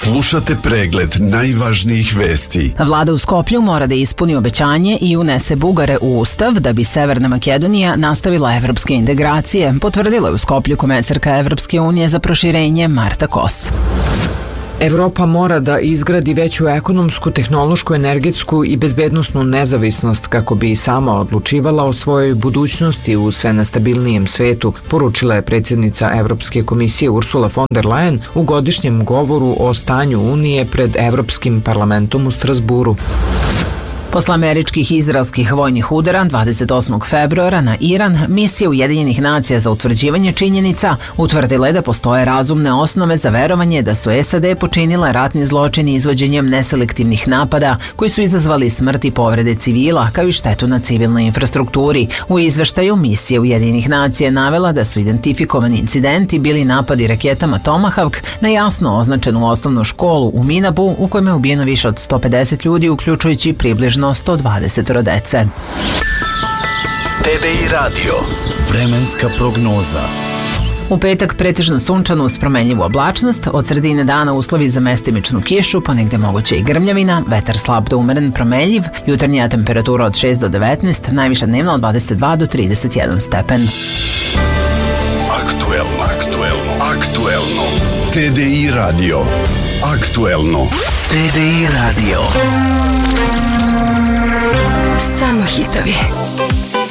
Slušate pregled najvažnijih vesti. Vlada u Skoplju mora da ispuni obećanje i unese Bugare u Ustav da bi Severna Makedonija nastavila evropske integracije, potvrdila je u Skoplju komesarka Evropske unije za proširenje Marta Kos. Evropa mora da izgradi veću ekonomsku, tehnološku, energetsku i bezbednosnu nezavisnost kako bi sama odlučivala o svojoj budućnosti u sve nestabilnijem svetu, poručila je predsjednica Evropske komisije Ursula von der Leyen u godišnjem govoru o stanju Unije pred Evropskim parlamentom u Strasburu. Posle američkih i izraelskih vojnih udara 28. februara na Iran, misija Ujedinjenih nacija za utvrđivanje činjenica utvrdila je da postoje razumne osnove za verovanje da su SAD počinile ratni zločin izvođenjem neselektivnih napada koji su izazvali smrt i povrede civila kao i štetu na civilnoj infrastrukturi. U izveštaju misija Ujedinjenih nacija navela da su identifikovani incidenti bili napadi raketama Tomahawk na jasno označenu osnovnu školu u Minabu u kojem je ubijeno više od 150 ljudi, uključujući približno 120 dece. TDI radio. Vremenska prognoza. U petak pretežno sunčano uz promenljivu oblačnost, od sredine dana uslovi za mestimičnu kišu, ponegde moguće i grmljavina, vetar slab do umeren promenljiv, jutarnja temperatura od 6 do 19, najviša dnevna od 22 do 31 stepen. Aktuelno. TDI radio. Aktuelno. TDI radio. Samo hitovi.